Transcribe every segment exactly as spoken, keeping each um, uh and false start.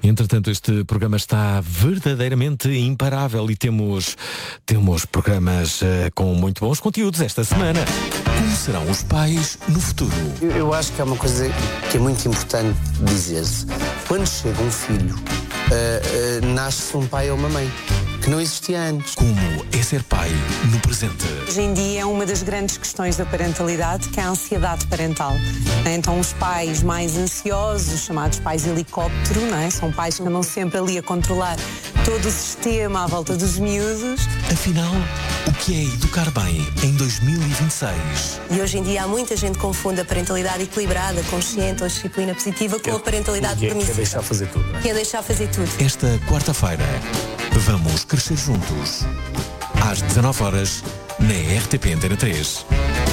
Entretanto, este programa está verdadeiramente imparável e temos, temos programas uh, com muito bons conteúdos esta semana. Como serão os pais no futuro? Eu, eu acho que é uma coisa que é muito importante dizer-se. Quando chega um filho, uh, uh, nasce um pai ou uma mãe, que não existia antes. Como é ser pai no presente? Hoje em dia é uma das grandes questões da parentalidade, que é a ansiedade parental. Então os pais mais ansiosos, chamados pais helicóptero, não é? São pais que andam sempre ali a controlar todo o sistema à volta dos miúdos. Afinal, o que é educar bem em dois mil e vinte e seis? E hoje em dia há muita gente que confunde a parentalidade equilibrada, consciente ou disciplina positiva com a parentalidade permissiva. Que é deixar fazer tudo, não é? Que é deixar fazer tudo. Esta quarta-feira, vamos crescer juntos. Às dezanove horas, na R T P Antena três.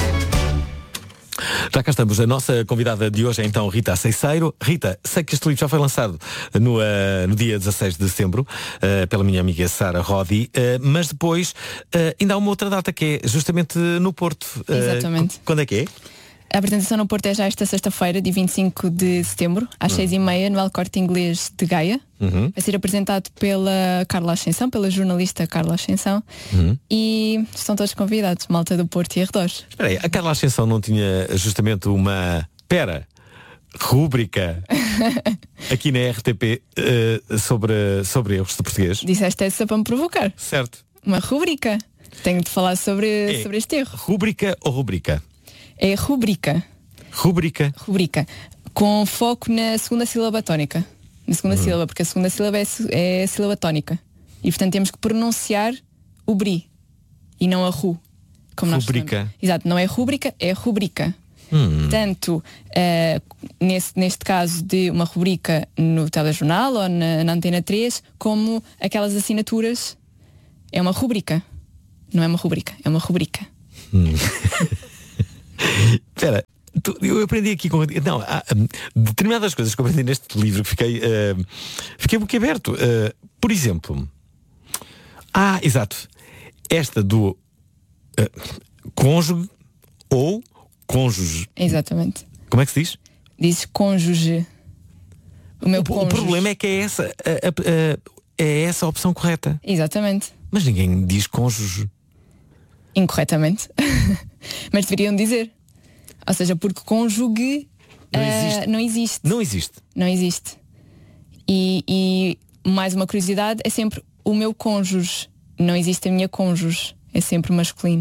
Já cá estamos. A nossa convidada de hoje é então Rita Aceisseiro. Rita, sei que este livro já foi lançado no, uh, no dia dezasseis de dezembro uh, pela minha amiga Sara Rodi, uh, mas depois uh, ainda há uma outra data que é justamente no Porto. Uh, Exatamente. Quando é que é? A apresentação no Porto é já esta sexta-feira, dia vinte e cinco de setembro, às seis e meia, no El Corte Inglês de Gaia. Uhum. Vai ser apresentado pela Carla Ascensão, pela jornalista Carla Ascensão. Uhum. E estão todos convidados, malta do Porto e arredores. Espera aí, a Carla Ascensão não tinha justamente uma... Pera... rúbrica aqui na R T P uh, sobre, sobre erros de português? Disseste essa para me provocar. Certo. Uma rúbrica. Tenho de falar sobre, É sobre este erro. Rúbrica ou rubrica? É rubrica. Rubrica. Rubrica. Com foco na segunda sílaba tónica. Na segunda Uhum. sílaba, porque a segunda sílaba é, é a sílaba tónica. E portanto temos que pronunciar o bri e não a ru. Como nós Rubrica. falamos. Exato, não é rubrica, é rubrica. Hum. Tanto uh, nesse, neste caso de uma rubrica no telejornal ou na, na Antena três, como aquelas assinaturas, é uma rubrica. Não é uma rubrica, é uma rubrica. Hum. Espera, tu- eu aprendi aqui com. Não, há hum, determinadas coisas que eu aprendi neste livro que fiquei. Uh, fiquei boquiaberto. Uh, por exemplo. Ah, exato. Esta do uh, cônjuge ou cônjuge. Exatamente. Como é que se diz? Dizes cônjuge. O meu O, o cônjuge. problema é que é essa, a- a- a- é essa a opção correta. Exatamente. Mas ninguém diz cônjuge. Incorretamente. Mas deveriam dizer. Ou seja, porque cônjuge Não ah, existe. não existe. Não existe. Não existe. E, e mais uma curiosidade é sempre o meu cônjuge. Não existe a minha cônjuge. É sempre masculino.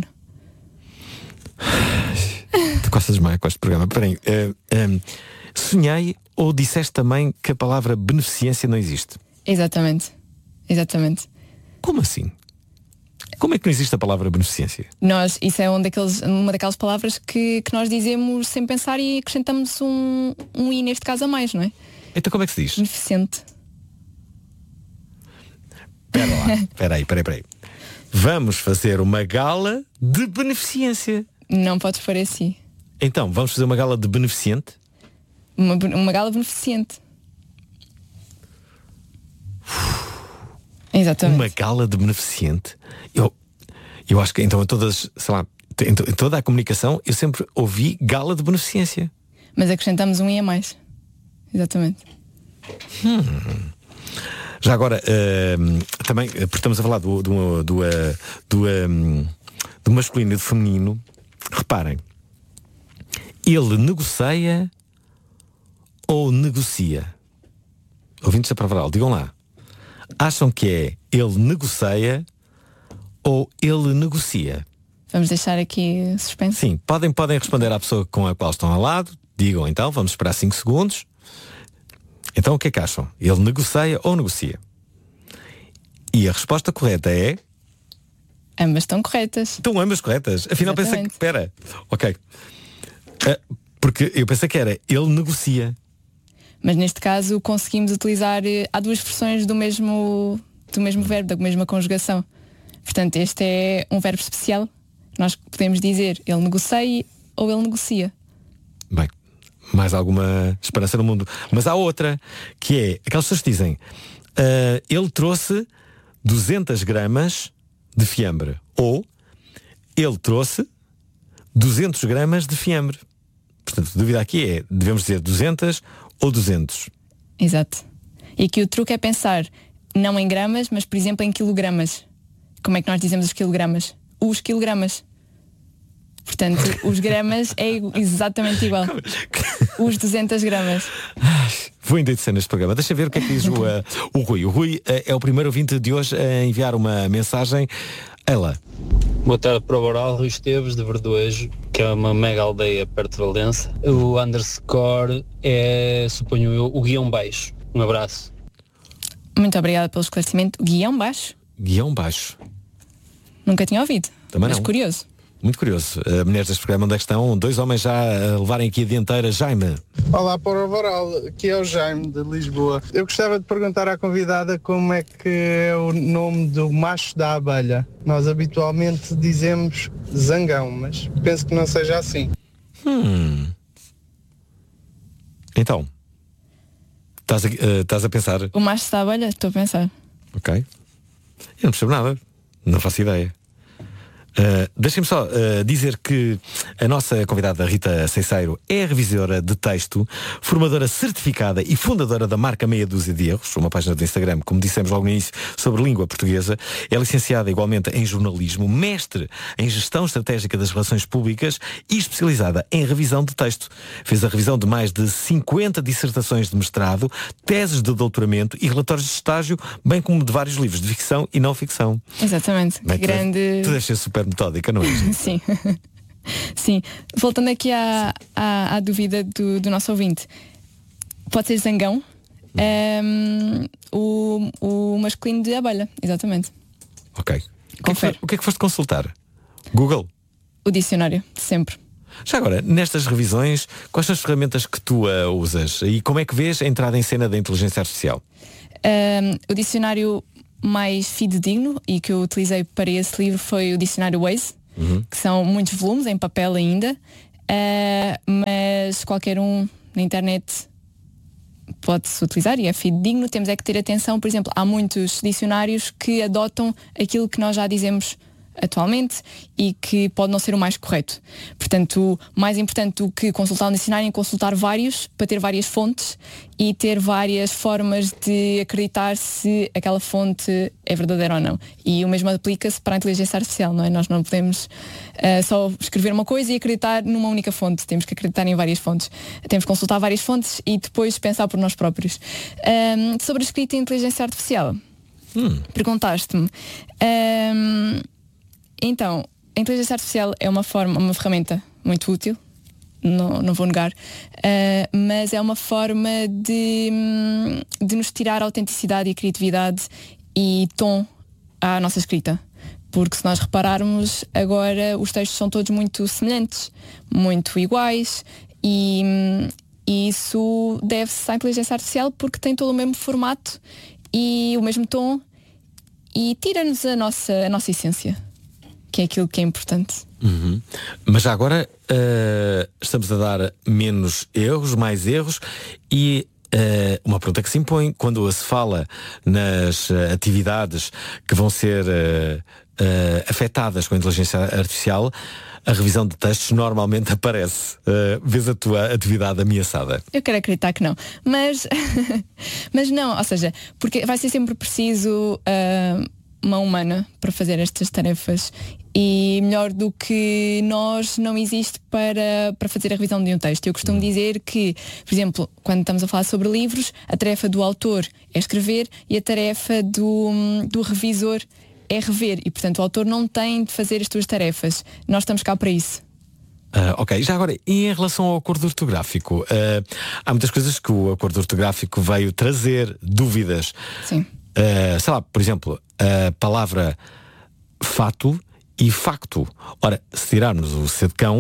Tu gostas demais com este programa. Peraí, uh, um, sonhei ou disseste também que a palavra beneficência não existe? Exatamente. Exatamente. Como assim? Como é que não existe a palavra beneficência? Nós, isso é um daqueles, uma daquelas palavras que, que nós dizemos sem pensar e acrescentamos um, um i neste caso a mais, não é? Então como é que se diz? Beneficente. Espera lá, espera aí, espera aí, espera aí. Vamos fazer uma gala de beneficência. Não podes pôr assim. Então, vamos fazer uma gala de beneficente? Uma, uma gala beneficente. Exatamente. Uma gala de beneficente? Eu, eu acho que então em todas, sei lá, em, to- em toda a comunicação eu sempre ouvi gala de beneficência. Mas acrescentamos um i a mais. Exatamente. Hum. Já agora, hum, também, porque estamos a falar do, do, do, uh, do, hum, do masculino e do feminino, reparem, ele negocia ou negocia? Ouvintes da Prova Oral, digam lá. Acham que é ele negocia ou ele negocia? Vamos deixar aqui suspense. Sim, podem, podem responder à pessoa com a qual estão ao lado. Digam então, vamos esperar cinco segundos. Então o que é que acham? Ele negocia ou negocia? E a resposta correta é... Ambas estão corretas. Estão ambas corretas. Afinal pensei que... Exatamente. Espera. Ok. Ah, porque eu pensei que era ele negocia. Mas neste caso conseguimos utilizar. eh, Há duas versões do mesmo, do mesmo verbo, da mesma conjugação. Portanto, este é um verbo especial. Nós podemos dizer ele negocia ou ele negocia. Bem, mais alguma esperança no mundo. Mas há outra, que é aquelas pessoas que dizem ah, ele trouxe duzentas gramas de fiambre. Ou ele trouxe duzentos gramas de fiambre. Portanto, a dúvida aqui é, devemos dizer duzentas ou duzentos. Exato. E aqui o truque é pensar não em gramas, mas por exemplo em quilogramas. Como é que nós dizemos os quilogramas? Os quilogramas. Portanto, os gramas é exatamente igual. Os duzentas gramas. Vou endereçar neste programa. Deixa ver o que é que diz o, uh, o Rui. O Rui uh, é o primeiro ouvinte de hoje a enviar uma mensagem. Ela. Boa tarde para o Boral, Rui Esteves, de Verdoejo, que é uma mega aldeia perto de Valença. O underscore é, suponho eu, o guião baixo. Um abraço. Muito obrigada pelo esclarecimento. Guião baixo? Guião baixo. Nunca tinha ouvido. Também mas não. Curioso. Muito curioso. Uh, mulheres deste programa, onde é que estão? Dois homens já a levarem aqui a dianteira. Jaime. Olá para o Boral, aqui é o Jaime de Lisboa. Eu gostava de perguntar à convidada como é que é o nome do macho da abelha. Nós habitualmente dizemos zangão, mas penso que não seja assim. Hum. Então, estás a, uh, estás a pensar? O macho da abelha? Estou a pensar. Ok. Eu não percebo nada. Não faço ideia. Uh, Deixem-me só uh, dizer que a nossa convidada Rita Ceiceiro é revisora de texto, formadora certificada e fundadora da marca Meia Dúzia de Erros, uma página do Instagram, como dissemos logo no início, sobre língua portuguesa. É licenciada igualmente em jornalismo, mestre em gestão estratégica das relações públicas e especializada em revisão de texto. Fez a revisão de mais de cinquenta dissertações de mestrado, teses de doutoramento e relatórios de estágio, bem como de vários livros de ficção e não ficção. Exatamente. Bem, que grande... Tu deves ser super metódica, não é? Sim. Sim. Voltando aqui à, à, à dúvida do, do nosso ouvinte. Pode ser zangão. Um, o, o masculino de abelha, exatamente. Ok. O que, é que foi, o que é que foste consultar? Google? O dicionário, sempre. Já agora, nestas revisões, quais são as ferramentas que tu uh, usas? E como é que vês a entrada em cena da inteligência artificial? Um, o dicionário mais fidedigno e que eu utilizei para esse livro foi o dicionário Waze, uhum. que são muitos volumes em papel ainda, uh, mas qualquer um na internet pode-se utilizar e é fidedigno. Temos é que ter atenção, por exemplo, há muitos dicionários que adotam aquilo que nós já dizemos atualmente e que pode não ser o mais correto. Portanto, mais importante do que consultar um dicionário é consultar vários, para ter várias fontes e ter várias formas de acreditar se aquela fonte é verdadeira ou não. E o mesmo aplica-se para a inteligência artificial, não é? Nós não podemos uh, só escrever uma coisa e acreditar numa única fonte. Temos que acreditar em várias fontes. Temos que consultar várias fontes e depois pensar por nós próprios. Um, sobre a escrita em inteligência artificial, hum. perguntaste-me... Um, Então, a inteligência artificial é uma forma, uma ferramenta muito útil, não, não vou negar, uh, mas é uma forma de, de nos tirar a autenticidade e a criatividade e tom à nossa escrita. Porque se nós repararmos, agora os textos são todos muito semelhantes, muito iguais e, e isso deve-se à inteligência artificial porque tem todo o mesmo formato e o mesmo tom e tira-nos a nossa, a nossa essência, que é aquilo que é importante. Uhum. Mas já agora uh, estamos a dar menos erros, mais erros e uh, uma pergunta que se impõe quando se fala nas uh, atividades que vão ser uh, uh, afetadas com a inteligência artificial, a revisão de textos normalmente aparece. Uh, vês a tua atividade ameaçada? Eu quero acreditar que não. Mas, mas não, ou seja, porque vai ser sempre preciso uh, uma humana para fazer estas tarefas e melhor do que nós não existe para, para fazer a revisão de um texto. Eu costumo dizer que, por exemplo, quando estamos a falar sobre livros, a tarefa do autor é escrever e a tarefa do, do revisor é rever e, portanto, o autor não tem de fazer as tuas tarefas. Nós estamos cá para isso. Uh, ok, já agora, e em relação ao acordo ortográfico, uh, há muitas coisas que o acordo ortográfico veio trazer dúvidas. Sim. Uh, sei lá, por exemplo, a palavra fato e facto. Ora, se tirarmos o C de cão,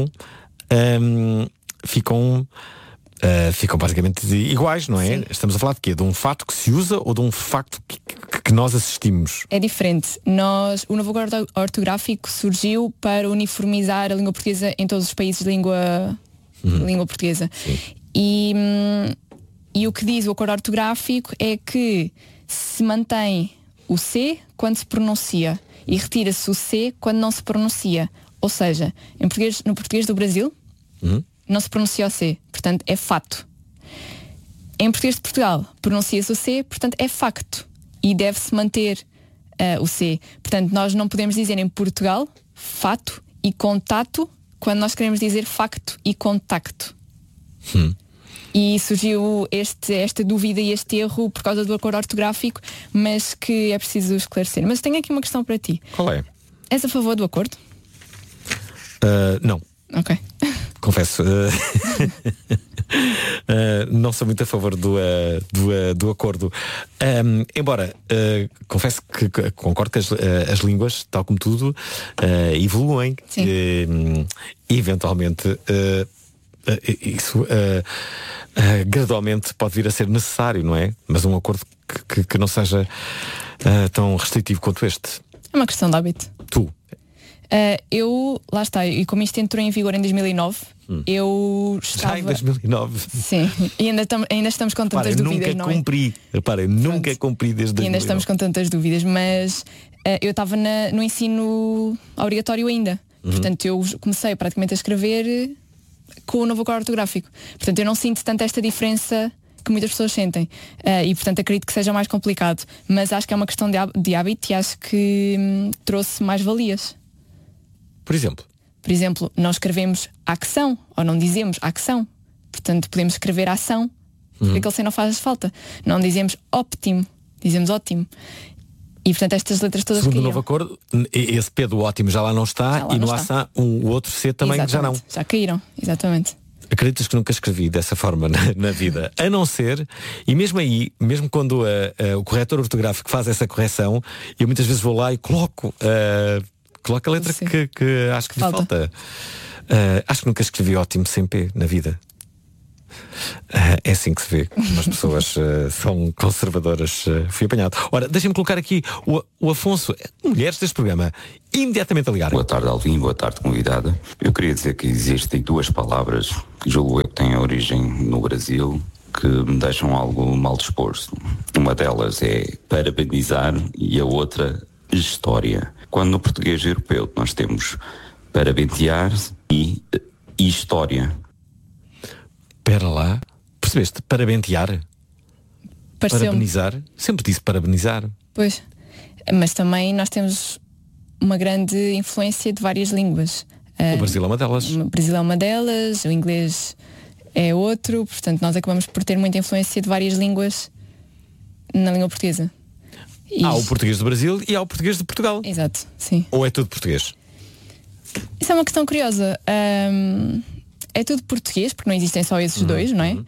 um, ficam, uh, ficam basicamente iguais, não é? Sim. Estamos a falar de quê? De um fato que se usa ou de um facto que, que, que nós assistimos? É diferente. Nós, o novo acordo ortográfico surgiu para uniformizar a língua portuguesa em todos os países de língua, uhum. língua portuguesa. E, e o que diz o acordo ortográfico é que se mantém o C quando se pronuncia e retira-se o C quando não se pronuncia. Ou seja, em português, no português do Brasil, uhum. não se pronuncia o C. Portanto, é fato. Em português de Portugal, pronuncia-se o C, portanto é facto. E deve-se manter uh, o C. Portanto, nós não podemos dizer em Portugal fato e contato quando nós queremos dizer facto e contacto. Hum. E surgiu este, esta dúvida e este erro por causa do acordo ortográfico, mas que é preciso esclarecer. Mas tenho aqui uma questão para ti. Qual é? És a favor do acordo? Uh, não. Ok. Confesso. Uh, uh, não sou muito a favor do, uh, do, uh, do acordo. Um, embora, uh, confesso que, que concordo que as, uh, as línguas, tal como tudo, uh, evoluem. Sim. Uh, e eventualmente uh, uh, isso uh, uh, gradualmente pode vir a ser necessário, não é? Mas um acordo que, que, que não seja uh, tão restritivo quanto este. É uma questão de hábito. Tu? Uh, eu, lá está, e como isto entrou em vigor em dois mil e nove, hum. eu estava... Já em dois mil e nove? Sim, e ainda, tam, ainda estamos com tantas Repara, dúvidas, nunca não cumpri. é? Repara, eu nunca cumpri desde dois mil e nove. E ainda estamos com tantas dúvidas, mas uh, eu estava na, no ensino obrigatório ainda. Uhum. Portanto, eu comecei praticamente a escrever com o novo acordo ortográfico. Portanto, eu não sinto tanto esta diferença que muitas pessoas sentem. Uh, e, portanto, acredito que seja mais complicado. Mas acho que é uma questão de, de hábito e acho que hum, trouxe mais valias. Por exemplo? Por exemplo, não escrevemos acção, ou não dizemos acção. Portanto, podemos escrever ação, porque uhum. aquele C não faz falta. Não dizemos óptimo, dizemos ótimo. E, portanto, estas letras todas segundo o caíram. novo acordo, esse P do ótimo já lá não está, lá e no ação um, o outro C também exatamente. Já não. Já caíram, exatamente. Acreditas que nunca escrevi dessa forma na, na vida? A não ser, e mesmo aí, mesmo quando a, a, o corretor ortográfico faz essa correção, eu muitas vezes vou lá e coloco... A, Coloca a letra que, que acho que lhe falta. falta. Uh, acho que nunca escrevi ótimo sem P na vida. Uh, é assim que se vê como as pessoas uh, são conservadoras. Uh, fui apanhado. Ora, deixem-me colocar aqui o, o Afonso, mulheres deste programa, imediatamente a ligar. Boa tarde, Alvin, boa tarde, convidada. Eu queria dizer que existem duas palavras que julgo eu que têm origem no Brasil que me deixam algo mal disposto. Uma delas é parabenizar e a outra história. Quando no português europeu nós temos parabentear e, e história. Espera lá, percebeste? Parabentear? Pareceu-me. Parabenizar? Sempre disse parabenizar. Pois, mas também nós temos uma grande influência de várias línguas. O Brasil é uma delas. O Brasil é uma delas, o inglês é outro, portanto nós acabamos por ter muita influência de várias línguas na língua portuguesa. E... Há o português do Brasil e há o português de Portugal. Exato, sim. Ou é tudo português? Isso é uma questão curiosa. Um, é tudo português, porque não existem só esses uhum, dois, não é? Uhum.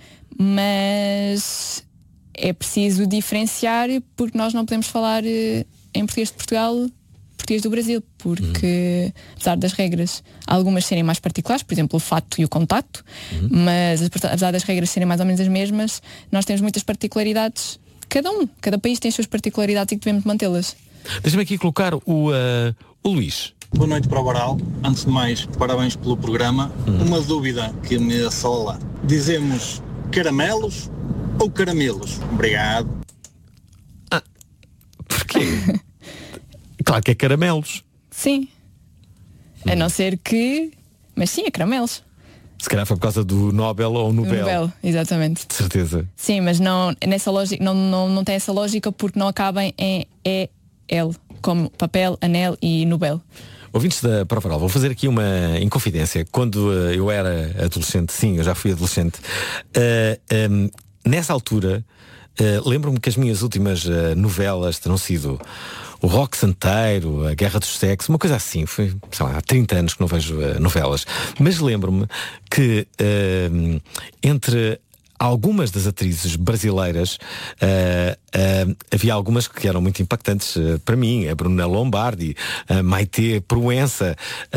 Mas é preciso diferenciar, porque nós não podemos falar em português de Portugal, português do Brasil, porque uhum. apesar das regras, algumas serem mais particulares, por exemplo, o fato e o contacto, uhum. mas apesar das regras serem mais ou menos as mesmas, nós temos muitas particularidades. Cada um, cada país tem as suas particularidades e que devemos mantê-las. Deixa-me aqui colocar o, uh, o Luís. Boa noite para o Boral. Antes de mais, parabéns pelo programa. Hum. Uma dúvida que me assola. Dizemos caramelos ou caramelos? Obrigado. Ah, porquê? Claro que é caramelos. Sim. Hum. A não ser que... Mas sim, é caramelos. Se calhar foi por causa do Nobel ou Nobel. Nobel, exatamente. De certeza. Sim, mas não, nessa lógica, não, não, não tem essa lógica porque não acabem em E L, como papel, anel e Nobel. Ouvintes da Prova Oral, vou fazer aqui uma inconfidência. Quando uh, eu era adolescente, sim, eu já fui adolescente, uh, um, nessa altura, uh, lembro-me que as minhas últimas uh, novelas terão sido o Rock Santeiro, a Guerra dos Sexos, uma coisa assim. Foi, sei lá, há trinta anos que não vejo uh, novelas. Mas lembro-me que uh, entre algumas das atrizes brasileiras uh, uh, havia algumas que eram muito impactantes uh, para mim. A Bruna Lombardi, a Maite Proença,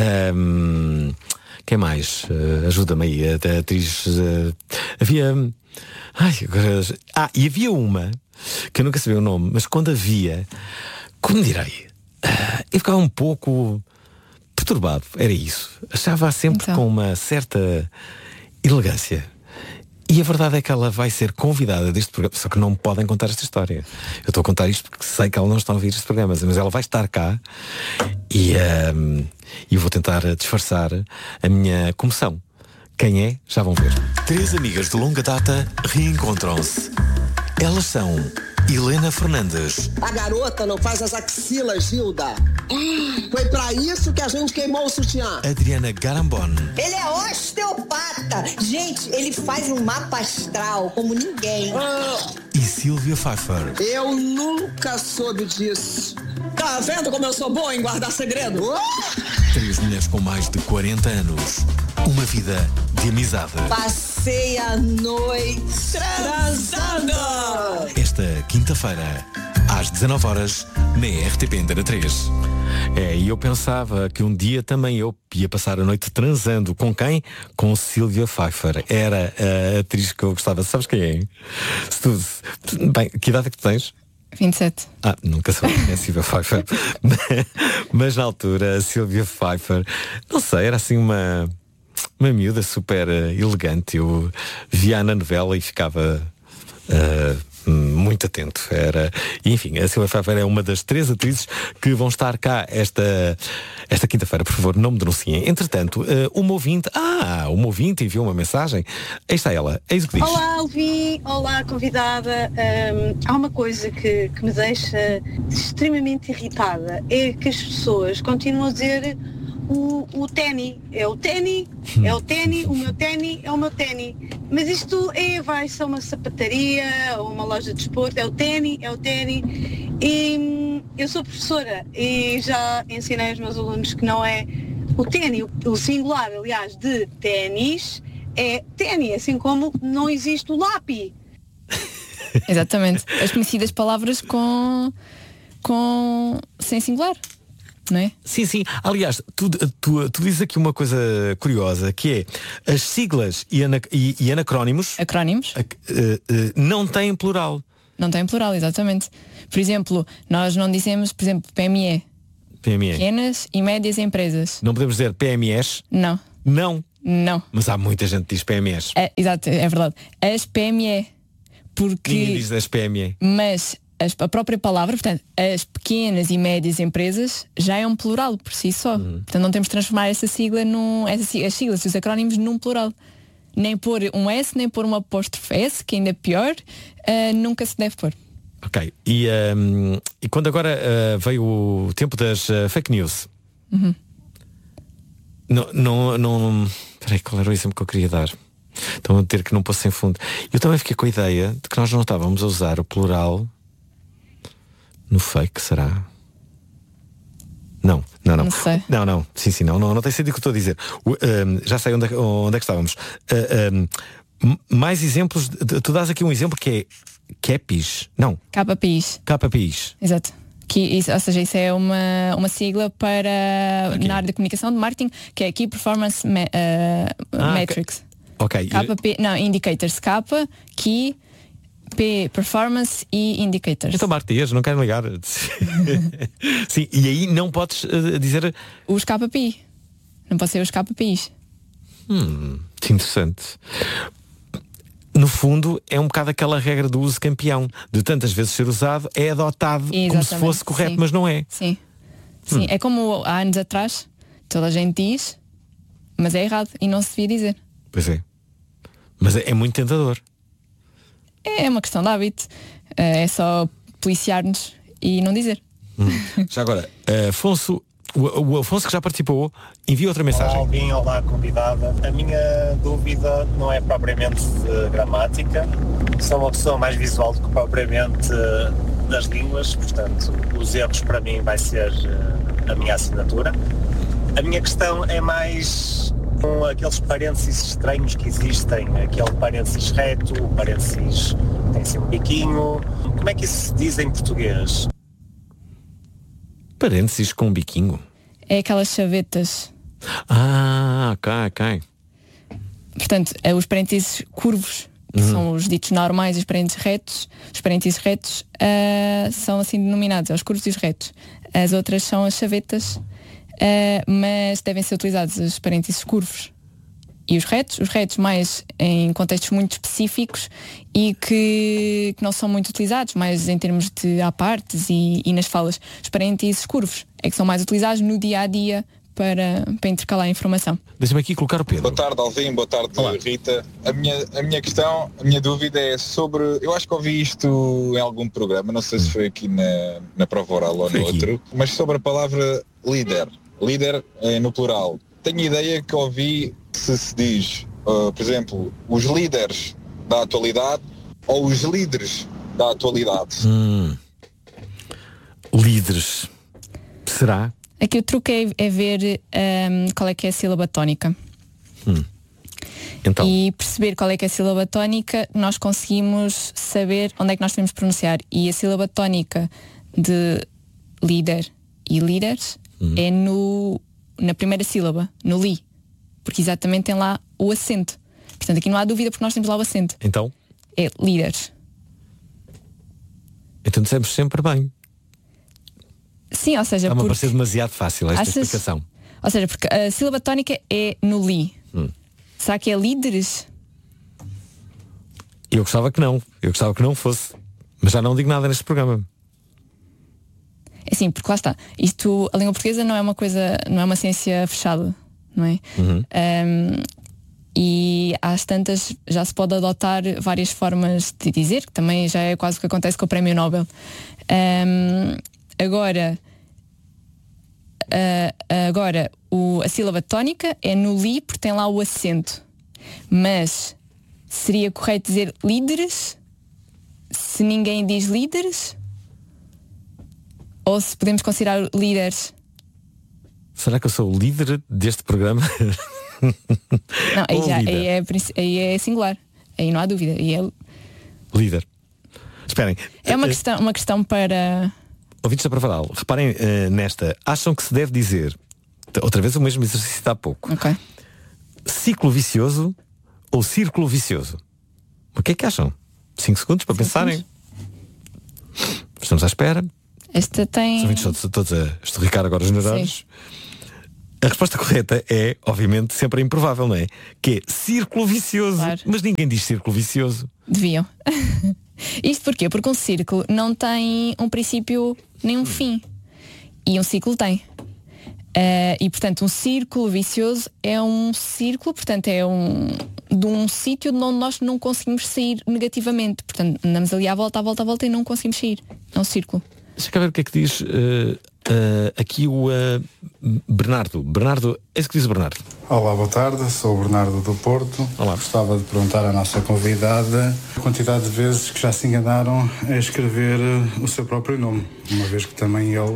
um, quem mais? Uh, ajuda-me aí, a, a atriz. Uh, havia. Ai, ah, e havia uma que eu nunca sabia o nome, mas quando havia, como direi, uh, eu ficava um pouco perturbado. Era isso. Achava sempre então. Com uma certa elegância. E a verdade é que ela vai ser convidada deste programa, só que não me podem contar esta história. Eu estou a contar isto porque sei que ela não está a ouvir este programa, mas ela vai estar cá e um, eu vou tentar disfarçar a minha comoção. Quem é? Já vão ver. Três amigas de longa data reencontram-se. Elas são Helena Fernandes. A garota não faz as axilas, Gilda. Foi pra isso que a gente queimou o sutiã. Adriana Garambon. Ele é osteopata. Gente, ele faz um mapa astral como ninguém. Ah, E Silvia Pfeiffer. eu nunca soube disso. Tá vendo como eu sou boa em guardar segredo? Três mulheres com mais de quarenta anos. Uma vida de amizade. Passei a noite transando. Esta quinta-feira, às dezanove horas, na R T P Antena três. É, e eu pensava que um dia também eu ia passar a noite transando. Com quem? Com Silvia Pfeiffer. Era a atriz que eu gostava. Sabes quem é? Se tu, se- bem, que idade é que tu tens? vinte e sete. Ah, nunca soube quem é a Silvia Pfeiffer. Mas na altura, a Silvia Pfeiffer, não sei, era assim uma, uma miúda super eh, elegante. Eu via na novela e ficava eh, muito atento. Era, e, enfim, a Silvia Pfeiffer é uma das três atrizes que vão estar cá esta, esta quinta-feira. Por favor, não me denunciem. Entretanto, eh, uma ouvinte, ah, uma ouvinte enviou uma mensagem. Aí está ela, eis o que diz. Olá, Alvin, olá, convidada. Hum, há uma coisa que, que me deixa extremamente irritada, é que as pessoas continuam a dizer o, o ténis, é o ténis, é o ténis, o meu ténis, é o meu ténis. Mas isto é, vai ser uma sapataria ou uma loja de desporto, é o ténis, é o ténis. E hum, eu sou professora e já ensinei aos meus alunos que não é o ténis, o, o singular, aliás, de ténis, é ténis, assim como não existe o lápis. Exatamente. As conhecidas palavras com, com sem singular, não é? Sim, sim. Aliás, tu, tu, tu dizes aqui uma coisa curiosa, que é as siglas e, ana, e, e anacrónimos, Acrónimos a- eh, eh, não têm plural. não tem plural, exatamente. Por exemplo, nós não dizemos, por exemplo, P M E, P M E. pequenas e médias empresas. Não podemos dizer P M Es? Não, Não. não. Mas há muita gente que diz P M Es. É, exato, é verdade. As P M E, porque Ninguém diz as P M E. mas as- a própria palavra, portanto, as pequenas e médias empresas já é um plural por si só. Portanto, não temos de transformar essa sigla num, essa, si- as siglas e os acrónimos num plural. Nem pôr um S, nem pôr uma apóstrofe S, que ainda é pior, ah, nunca se deve pôr. Ok. E, ehm, e quando agora eh, veio o tempo das eh, fake news, Uhum. não, não, não. Peraí, qual era o exemplo que eu queria dar? Estão a ter que não pôr sem fundo. Eu também fiquei com a ideia de que nós não estávamos a usar o plural no fake, será? Não, não, não. Não sei. Não, não. Sim, sim, não, não, não tem sentido o que eu estou a dizer. O, ehm, já sei onde é, que- onde é que estávamos. Ah, ehm, m- mais exemplos. de- Tu dás aqui um exemplo que é Capis. Não, K P Is. K P Is. Exato. Que isso, ou seja, isso é uma, uma sigla para na área da comunicação, de marketing, que é Key Performance Me- ah, Ah, Metrics. Ok. K P, não, Indicators. K, Key, P, Performance e Indicators. Então, Martias, não quero ligar. Sim, e aí não podes eh, dizer. Os K P I. Não pode ser os K P Is. Hum, que interessante. No fundo, é um bocado aquela regra do uso campeão. De tantas vezes ser usado, é adotado como se Exatamente, fosse correto, sim. mas não é. Sim. Sim. Hum. É como há anos atrás, toda a gente diz, mas é errado e não se devia dizer. Pois é. Mas é, é muito tentador. É uma questão de hábito. É só policiar-nos e não dizer. Hum. Já agora, eh, Afonso, o, o Afonso que já participou, envia outra mensagem. Olá, Alvin, olá, convidada. A minha dúvida não é propriamente de gramática. Sou uma pessoa mais visual do que propriamente eh, das línguas, portanto, os erros para mim vai ser eh, a minha assinatura. A minha questão é mais com aqueles parênteses estranhos que existem, aquele parênteses reto, o parênteses tem assim um biquinho. Como é que isso se diz em português? Parênteses com um biquinho. É aquelas chavetas. Ah, ok, ok. Portanto, é os parênteses curvos, que Uhum. são os ditos normais, os parênteses retos. Os parênteses retos ah, são assim denominados, os curvos e os retos. As outras são as chavetas, ah, mas devem ser utilizados os parênteses curvos e os retos. Os retos mais em contextos muito específicos e que, que não são muito utilizados, mais em termos de apartes e, e nas falas. Os parênteses curvos é que são mais utilizados no dia a dia para, para intercalar a informação. Deixa-me aqui colocar o Pedro. Boa tarde, Alvin, boa tarde, Olá. Rita. A minha, a minha questão, a minha dúvida é sobre, eu acho que ouvi isto em algum programa, não sei se foi aqui na, na prova oral ou no outro, mas sobre a palavra líder, líder é no plural. Tenho ideia que ouvi se se diz, uh, por exemplo, os líderes da atualidade ou os líderes da atualidade. Hum. Líderes. Será? Aqui o truque é, é ver um, qual é que é a sílaba tónica. Hum. Então. E perceber qual é que é a sílaba tónica, nós conseguimos saber onde é que nós devemos pronunciar. E a sílaba tónica de líder e líderes hum. é no, na primeira sílaba, no li. Porque exatamente tem lá o acento. Portanto, aqui não há dúvida porque nós temos lá o acento. Então? É líderes. Então dissemos sempre bem. Sim, ou seja... Está-me porque... a parecer demasiado fácil esta Achas... explicação. Ou seja, porque a sílaba tónica é no li. Hum. Será que é líderes? Eu gostava que não. Eu gostava que não fosse. Mas já não digo nada neste programa. É sim, porque lá está. Isto, a língua portuguesa não é uma coisa, não é uma ciência fechada, não é? Uhum. Um, e às tantas já se pode adotar várias formas de dizer, que também já é quase o que acontece com o Prémio Nobel. Um, agora, uh, agora o, a sílaba tónica é no li porque tem lá o acento. Mas seria correto dizer líderes se ninguém diz líderes? Ou se podemos considerar líderes? Será que eu sou o líder deste programa? Não, aí, já, aí, é, aí é singular. Aí não há dúvida. Aí é... Líder. Esperem. É uma questão, uma questão para... Ouvintes da Pravaral, reparem uh, nesta. Acham que se deve dizer, outra vez o mesmo exercício de há pouco, okay. Ciclo vicioso ou círculo vicioso? O que é que acham? Cinco segundos para Cinco pensarem. Segundos. Estamos à espera. Esta tem... Os ouvintes todos, todos a estorricar agora os neurônios. A resposta correta é, obviamente, sempre a improvável, não é? Que é círculo vicioso. Claro. Mas ninguém diz círculo vicioso. Deviam. Isto porquê? Porque um círculo não tem um princípio nem um fim. E um ciclo tem. Uh, e, portanto, um círculo vicioso é um círculo, portanto, é um de um sítio onde nós não conseguimos sair negativamente. Portanto, andamos ali à volta, à volta, à volta e não conseguimos sair. É um círculo. Deixa cá ver o que é que diz uh, uh, aqui o uh, Bernardo. Bernardo, é isso que diz o Bernardo. Olá, boa tarde, sou o Bernardo do Porto. Olá. Gostava de perguntar à nossa convidada a quantidade de vezes que já se enganaram a escrever o seu próprio nome, uma vez que também ele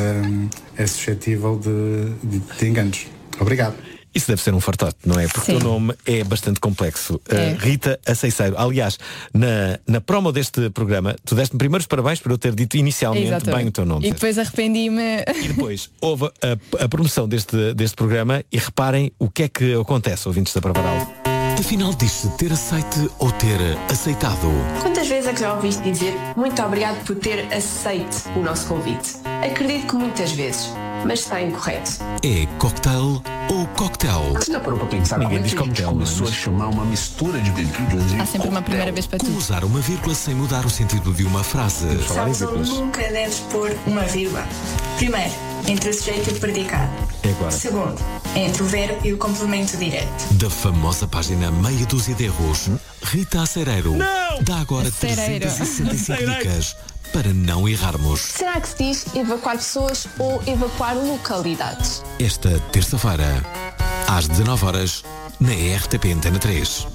é, é suscetível de, de, de enganos. Obrigado. Isso deve ser um fartote, não é? Porque Sim. o teu nome é bastante complexo. É. Uh, Rita Aceiceiro. Aliás, na, na promo deste programa, tu deste-me primeiros parabéns por eu ter dito inicialmente Exatamente. bem o teu nome. E depois arrependi-me. E depois houve a, a promoção deste, deste programa e reparem o que é que acontece, ouvintes da Pravaral. Afinal, diz-se ter aceite ou ter aceitado? Quantas vezes é que já ouviste dizer muito obrigado por ter aceite o nosso convite? Acredito que muitas vezes, mas está incorreto. É cocktail ou cocktail? Você já parou para pensar Ninguém como é que a gente começou mas... a chamar uma mistura de bebidas de Há sempre uma primeira vez para tudo. Usar uma vírgula sem mudar o sentido de uma frase. Sabes onde nunca deves pôr uma vírgula? Primeiro, entre o sujeito e o predicado. É agora. Segundo, entre o verbo e o complemento direto. Da famosa página Meia Dúzia de Erros, Rita Aceireiro dá agora trezentas e sessenta e cinco dicas para não errarmos. Será que se diz evacuar pessoas ou evacuar localidades? Esta terça-feira, às dezanove horas, na R T P Antena três.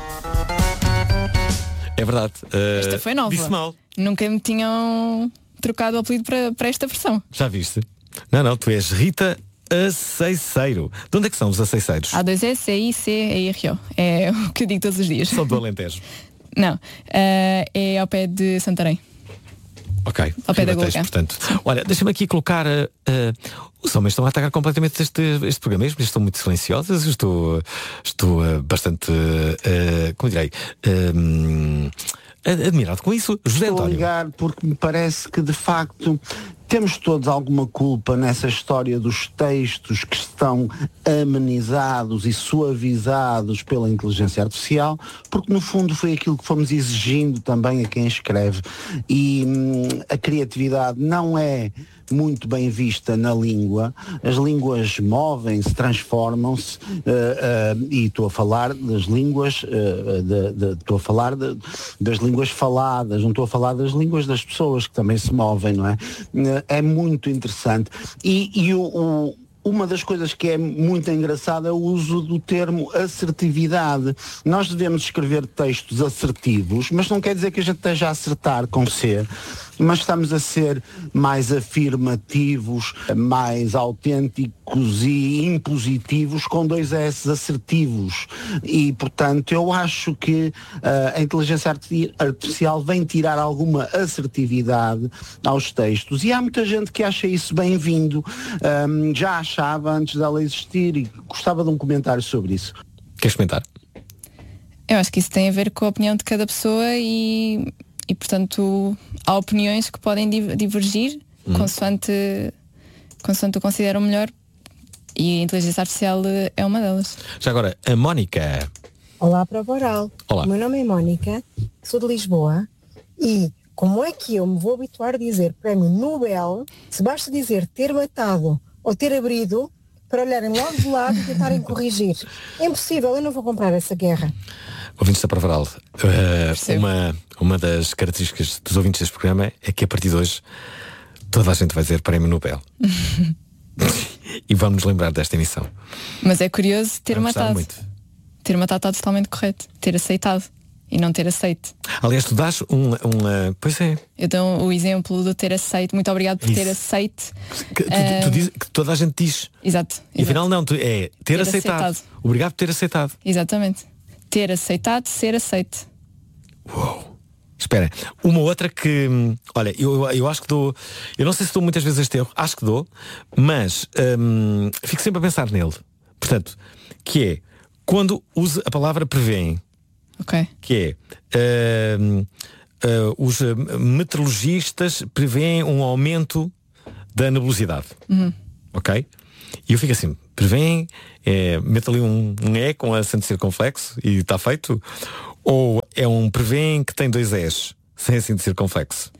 É verdade. Uh, esta foi nova. Disse mal. Nunca me tinham trocado o apelido para, para esta versão. Já viste? Não, não, tu és Rita Aceiceiro. De onde é que são os aceiceiros? A dois S, I, C, E, R, O. É o que eu digo todos os dias. São do Alentejo? Não, uh, é ao pé de Santarém. Ok, ao pé da Golca. Portanto, olha, deixa-me aqui colocar uh, uh, os homens estão a atacar completamente este, este programa. Eles estão muito silenciosos. Estou, estou uh, bastante uh, uh, como direi uh, admirado com isso. José Estou António. a ligar porque me parece que de facto temos todos alguma culpa nessa história dos textos que estão amenizados e suavizados pela inteligência artificial, porque no fundo foi aquilo que fomos exigindo também a quem escreve. E hum, a criatividade não é muito bem vista na língua. As línguas movem-se, transformam-se, uh, uh, e estou a falar das línguas, uh, de, de, estou a falar de, das línguas faladas, não estou a falar das línguas das pessoas que também se movem, não é? Uh, é muito interessante. E, e o, o uma das coisas que é muito engraçada é o uso do termo assertividade. Nós devemos escrever textos assertivos, mas não quer dizer que a gente esteja a acertar com C, mas estamos a ser mais afirmativos, mais autênticos e impositivos com dois S, assertivos. E, portanto, eu acho que uh, a inteligência artificial vem tirar alguma assertividade aos textos. E há muita gente que acha isso bem-vindo. Um, já achava antes dela existir e gostava de um comentário sobre isso. Queres comentar? Eu acho que isso tem a ver com a opinião de cada pessoa e... E, portanto, há opiniões que podem divergir hum. consoante, consoante o consideram melhor, e a inteligência artificial é uma delas. Já agora, a Mónica. Olá, Prova Oral. Olá. O meu nome é Mónica, sou de Lisboa, e como é que eu me vou habituar a dizer prémio Nobel se basta dizer ter matado ou ter abrido para olharem logo de lado e tentarem corrigir? É impossível, eu não vou comprar essa guerra. Ouvintes da Prova Oral, uh, uma, uma das características dos ouvintes deste programa é que a partir de hoje toda a gente vai dizer prémio Nobel. E vamos lembrar desta emissão. Mas é curioso ter Vamos matado. muito. Ter matado está totalmente correto. Ter aceitado e não ter aceito. Aliás, tu dás um... um uh, pois é. Eu dou o exemplo do ter aceito. Muito obrigado por Isso. ter aceito. Que, tu, um... tu diz, que toda a gente diz. Exato. E afinal não, tu, é ter, ter aceitado. aceitado. Obrigado por ter aceitado. Exatamente. Ter aceitado, ser aceito. Uou. Espera, uma outra que, olha, eu, eu acho que dou, eu não sei se dou muitas vezes este erro, acho que dou, mas hum, fico sempre a pensar nele. Portanto, que é, quando usa a palavra prevêem, okay. que é, hum, uh, os meteorologistas prevêem um aumento da nebulosidade. Uhum. Ok? E eu fico assim, prevêem, é, mete ali um, um E com acento circunflexo e está feito? Ou é um prevêem que tem dois Es, sem acento circunflexo?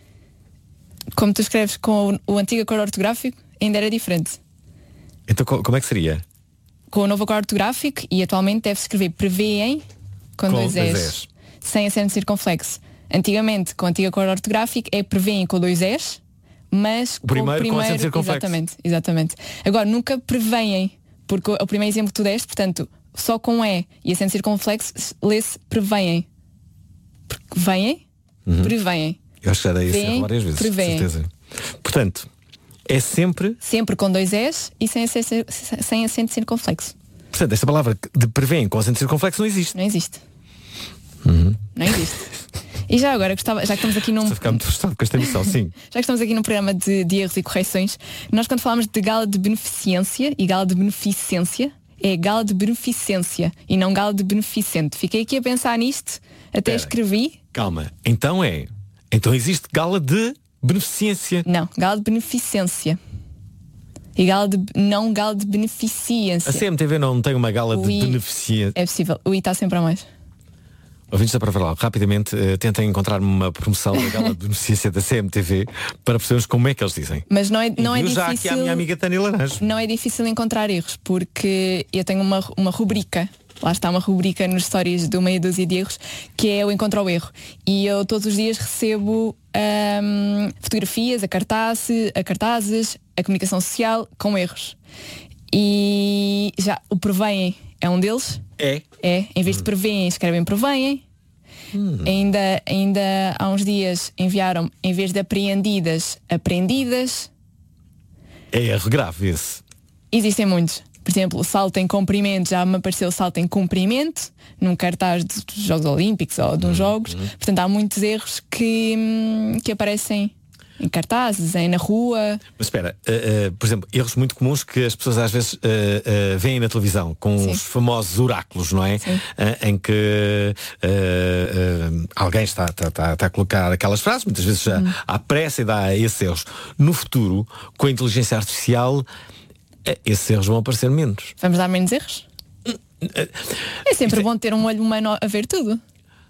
Como tu escreves com o, o antigo acorde ortográfico, ainda era diferente. Então como é que seria? Com o novo acorde ortográfico, e atualmente deve-se escrever prevêem com, com dois, dois Es, es, sem acento circunflexo. Antigamente, com o antigo acorde ortográfico, é prevêem com dois Es, mas o primeiro, com o primeiro com acento circunflexo. Exatamente, exatamente. Agora, nunca prevêem, porque o primeiro exemplo que tu deste, portanto, só com E e acento circunflexo, lê-se prevêem. Porque vêm, uhum. prevêem. Eu acho que já dei isso várias vezes, prevêem. certeza. Portanto, é sempre... Sempre com dois Es e sem acento, sem acento circunflexo. Portanto, esta palavra de prevêem com acento circunflexo não existe. Não existe. Uhum. Não existe. E já agora, gostava, já que estamos aqui num... Estou a ficar muito frustrado com esta emissão, sim. Já que estamos aqui num programa de, de erros e correções, nós quando falamos de gala de beneficência e gala de beneficência, é gala de beneficência e não gala de beneficente. Fiquei aqui a pensar nisto, até Pera, escrevi. Calma, então é... Então existe gala de beneficência. Não, gala de beneficência. E gala de... não gala de beneficência. A C M T V não tem uma gala o de I, beneficência. É possível, o I está sempre a mais. Ouvintes da Prova Oral, rapidamente uh, tentem encontrar uma promoção da gala de beneficência da C M T V para percebermos como é que eles dizem. Mas não é, não é já difícil. Aqui a minha amiga Tânia Laranjo. Não é difícil encontrar erros, porque eu tenho uma, uma rubrica, lá está uma rubrica nos stories do Meia Dúzia de Erros, que é o Encontro ao Erro. E eu todos os dias recebo um, fotografias, a cartazes, a cartazes, a comunicação social com erros. E já o prevêem é um deles. É? É, em vez de prevêem, escrevem prevêem. Hum. Ainda, ainda há uns dias enviaram, em vez de apreendidas, aprendidas. É erro grave esse. Existem muitos. Por exemplo, salto em comprimento, já me apareceu salto em comprimento, num cartaz dos Jogos Olímpicos ou de uns hum, jogos. Hum. Portanto, há muitos erros que, que aparecem em cartazes, em na rua. Mas espera, uh, uh, por exemplo, erros muito comuns que as pessoas às vezes uh, uh, veem na televisão, com Sim. os famosos oráculos, não é? Uh, em que uh, uh, alguém está, está, está, está a colocar aquelas frases, muitas vezes já hum. à pressa e dá esses erros. No futuro, com a inteligência artificial, uh, esses erros vão aparecer menos. Vamos dar menos erros? É sempre bom ter um olho humano a ver tudo.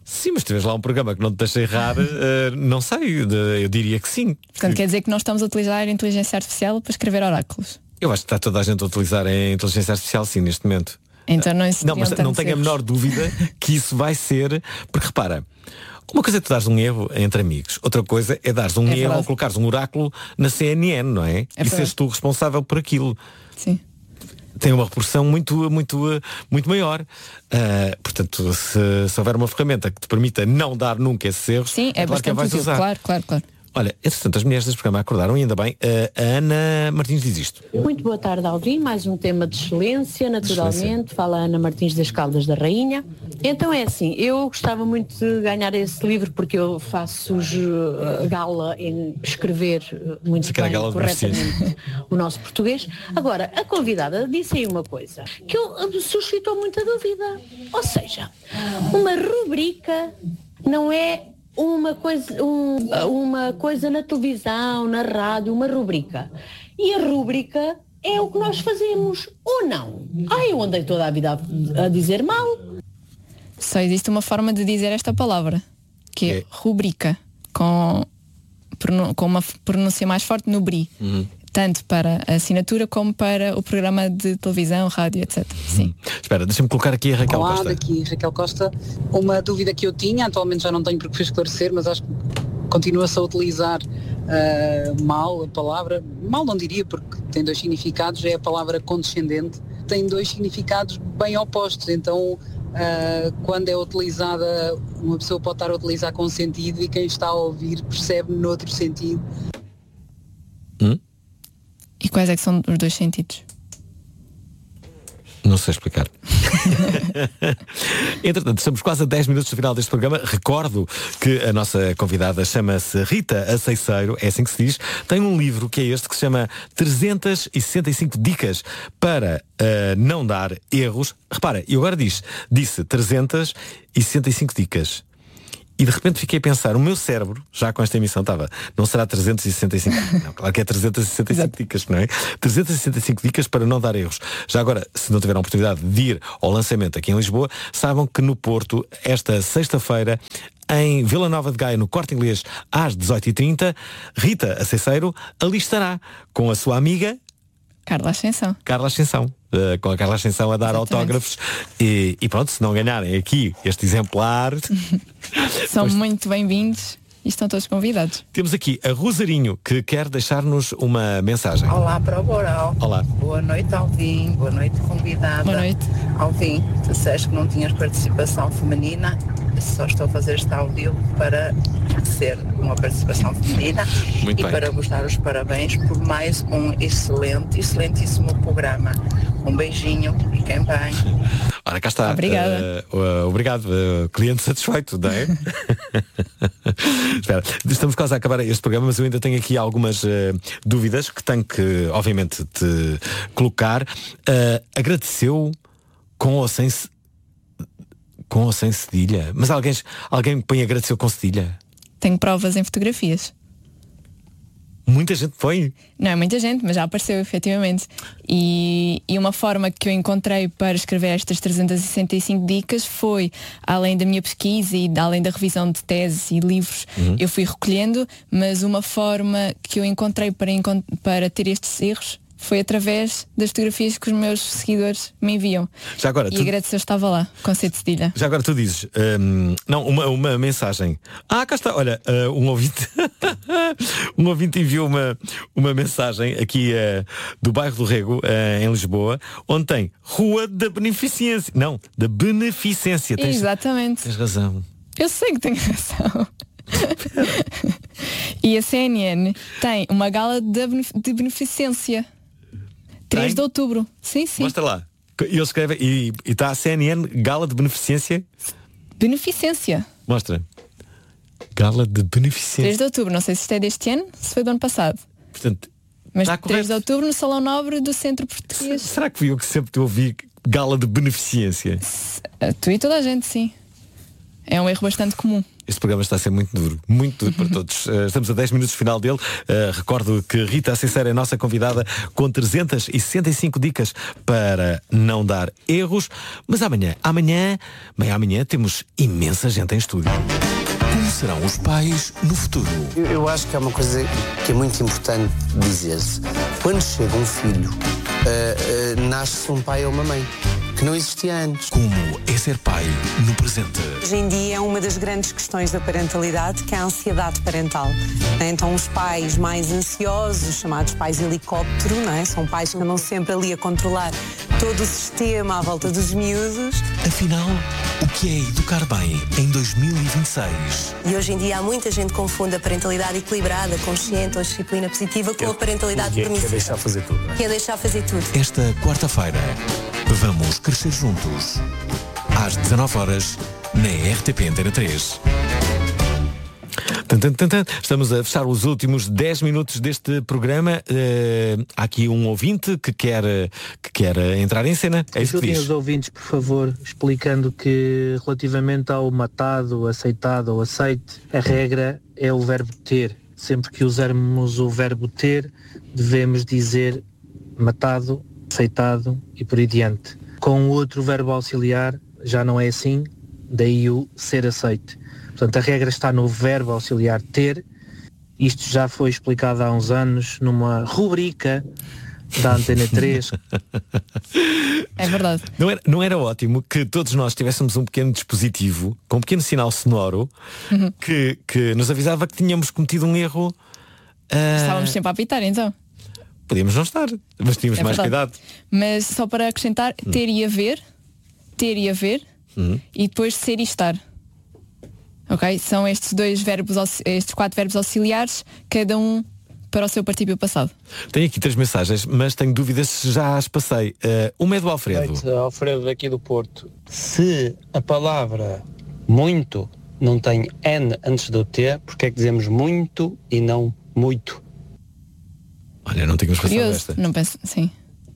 Sim, mas se tiveres lá um programa que não te deixa errar, uh, não sei, de, eu diria que sim. Portanto, que... quer dizer que nós estamos a utilizar a inteligência artificial para escrever oráculos. Eu acho que está toda a gente a utilizar a inteligência artificial, sim, neste momento. Então não Não, mas não tenho a menor dúvida que isso vai ser, porque repara, uma coisa é tu dares um erro entre amigos, outra coisa é dares um É erro verdade. ou colocares um oráculo na C N N, não é? É e seres tu responsável por aquilo. Sim. Tem uma repercussão muito, muito, muito maior. Uh, portanto, se, se houver uma ferramenta que te permita não dar nunca esses erros, Sim, é, é claro que a bastante vais útil. usar. Claro, claro, claro. Olha, entretanto, as mulheres deste programa acordaram e ainda bem. Uh, a Ana Martins diz isto. Muito boa tarde, Alvin. Mais um tema de excelência, naturalmente. Excelência. Fala a Ana Martins das Caldas da Rainha. Então é assim, eu gostava muito de ganhar esse livro porque eu faço uh, gala em escrever uh, muito bem, corretamente o nosso português. Agora, a convidada disse aí uma coisa que eu, uh, suscitou muita dúvida. Ou seja, uma rubrica não é uma coisa, um, uma coisa na televisão, na rádio, uma rubrica. E a rubrica é o que nós fazemos, ou não? Ai, eu andei toda a vida a, a dizer mal. Só existe uma forma de dizer esta palavra, que é, é. rubrica, com, com uma pronúncia mais forte no bri. Uhum. Tanto para a assinatura como para o programa de televisão, rádio, etcétera. Sim. Hum. Espera, deixa-me colocar aqui a Raquel Olá, Costa. Olá, daqui Raquel Costa. Uma dúvida que eu tinha, atualmente já não tenho porque fui esclarecer, mas acho que continua-se a utilizar uh, mal a palavra. Mal não diria, porque tem dois significados, é a palavra condescendente. Tem dois significados bem opostos, então uh, quando é utilizada, uma pessoa pode estar a utilizar com sentido e quem está a ouvir percebe noutro sentido. Hum? E quais é que são os dois sentidos? Não sei explicar. Entretanto, estamos quase a dez minutos do final deste programa. Recordo que a nossa convidada chama-se Rita Aceiceiro, é assim que se diz. Tem um livro que é este que se chama trezentas e sessenta e cinco dicas para uh, não dar erros. Repara, e agora diz, disse trezentas e sessenta e cinco dicas. E de repente fiquei a pensar, o meu cérebro, já com esta emissão estava, não será trezentas e sessenta e cinco, não, claro que é trezentas e sessenta e cinco dicas, não é? trezentas e sessenta e cinco dicas para não dar erros. Já agora, se não tiveram a oportunidade de ir ao lançamento aqui em Lisboa, saibam que no Porto, esta sexta-feira, em Vila Nova de Gaia, no Corte Inglês, às dezoito e trinta, Rita Aceiceiro ali estará com a sua amiga Carla Ascensão. Carla Ascensão. Uh, com a Carla Ascensão a dar Exatamente. autógrafos e, e pronto, se não ganharem aqui este exemplar são pois... muito bem-vindos e estão todos convidados. Temos aqui a Rosarinho que quer deixar-nos uma mensagem. Olá para o Boral. Olá. Boa noite, Alvin. Boa noite, convidada. Boa noite. Alvin, tu disseste que não tinhas participação feminina. Só estou a fazer este áudio para ser uma participação feminina Muito e bem. para vos dar os parabéns por mais um excelente, excelentíssimo programa. Um beijinho, fiquem bem. Ora, cá está. Obrigada. Uh, uh, obrigado. Uh, cliente satisfeito, não é? Espera, estamos quase a acabar este programa, mas eu ainda tenho aqui algumas uh, dúvidas que tenho que, obviamente, te colocar. Uh, agradeceu com ou sem com ou sem cedilha? Mas alguém, alguém põe agradeceu com cedilha? Tenho provas em fotografias. Muita gente põe? Não é muita gente, mas já apareceu efetivamente. E, e uma forma que eu encontrei para escrever estas trezentas e sessenta e cinco dicas foi, além da minha pesquisa e além da revisão de teses e livros, uhum. eu fui recolhendo, mas uma forma que eu encontrei para, para ter estes erros foi através das fotografias que os meus seguidores me enviam. Já agora, e tu... agradecer, estava lá, com C de cedilha. Já agora tu dizes, um, não, uma, uma mensagem. Ah, cá está, olha, uh, um ouvinte um ouvinte enviou uma, uma mensagem aqui uh, do bairro do Rego, uh, em Lisboa, onde tem Rua da Beneficência. Não, da Beneficência. Tens, Exatamente. Tens razão. Eu sei que tenho razão. E a C N N tem uma gala de, benef- de beneficência. três de outubro. Sim, sim. Mostra lá. Ele escreve e está a C N N Gala de Beneficência. Beneficência. Mostra. Gala de Beneficência. três de outubro. Não sei se isto é deste ano, se foi do ano passado. Portanto, mas três de outubro no Salão Nobre do Centro Português. Será que fui eu que sempre te ouvi Gala de Beneficência? Tu e toda a gente, sim. É um erro bastante comum. Este programa está a ser muito duro, muito duro para todos. Uh, estamos a dez minutos do final dele. Uh, recordo que Rita Sincera é a nossa convidada com trezentas e sessenta e cinco dicas para não dar erros. Mas amanhã, amanhã, bem amanhã temos imensa gente em estúdio. Como serão os pais no futuro? Eu, eu acho que é uma coisa que é muito importante dizer-se. Quando chega um filho, uh, uh, nasce um pai ou uma mãe, que não existia antes. Como é ser pai no presente? Hoje em dia é uma das grandes questões da parentalidade, que é a ansiedade parental. Então os pais mais ansiosos, chamados pais helicóptero, não é? São pais que andam sempre ali a controlar todo o sistema à volta dos miúdos. Afinal, o que é educar bem em dois mil e vinte e seis? E hoje em dia há muita gente que confunde a parentalidade equilibrada, consciente ou disciplina positiva com a parentalidade permissiva. Que é deixar fazer tudo, não é? Que é deixar fazer tudo. Esta quarta-feira, vamos crescer juntos. Às dezanove horas, na R T P Antena três. Estamos a fechar os últimos dez minutos deste programa. Uh, há aqui um ouvinte que quer, que quer entrar em cena. É isso que diz. Os ouvintes, por favor, explicando que relativamente ao matado, aceitado ou aceite, a regra é o verbo ter. Sempre que usarmos o verbo ter, devemos dizer matado, aceitado e por aí diante. Com outro verbo auxiliar já não é assim, daí o ser aceite. Portanto, a regra está no verbo auxiliar ter. Isto já foi explicado há uns anos numa rubrica da Antena três. É verdade. Não era, não era ótimo que todos nós tivéssemos um pequeno dispositivo com um pequeno sinal sonoro Uhum. que, que nos avisava que tínhamos cometido um erro? Uh... Estávamos sempre a apitar, então. Podíamos não estar, mas tínhamos É mais verdade. cuidado. Mas só para acrescentar, ter e haver, ter e haver, Uhum. e depois ser e estar. Ok? São estes dois verbos, auxi- estes quatro verbos auxiliares, cada um para o seu participio passado. Tenho aqui três mensagens, mas tenho dúvidas se já as passei. Uh, uma é do Alfredo. Noite, Alfredo aqui do Porto. Se a palavra muito não tem N antes do T, porque é que dizemos muito e não muito? Olha, não tínhamos passado Curioso, esta. não penso, sim.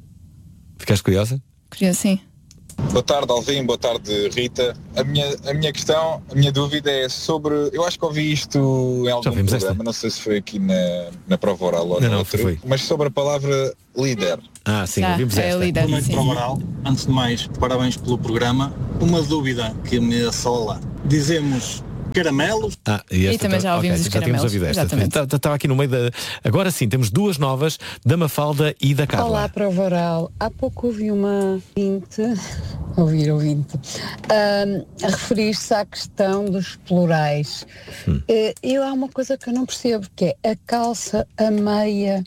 Ficaste curiosa? Curioso, sim. Boa tarde, Alvin, boa tarde, Rita. A minha, a minha questão, a minha dúvida é sobre, eu acho que ouvi isto em algum vimos programa, esta. não sei se foi aqui na, na prova oral ou Não, no não, outro, foi. mas sobre a palavra líder. Ah, sim, Já, ouvimos é esta. o líder, Boa noite sim. para o Moral. Antes de mais, parabéns pelo programa. Uma dúvida que me assola. Dizemos caramelos. Ah, e, esta E também tá- já ouvimos ok, os já tínhamos caramelos, ouvido esta. exatamente. Estava aqui no meio da. Agora sim, temos duas novas, da Mafalda e da Carla. Olá, prova oral. Há pouco ouvi uma ouvinte, ouvir ouvinte, ahm, a referir-se à questão dos plurais. Eh, Eu há uma coisa que eu não percebo, que é a calça, a meia,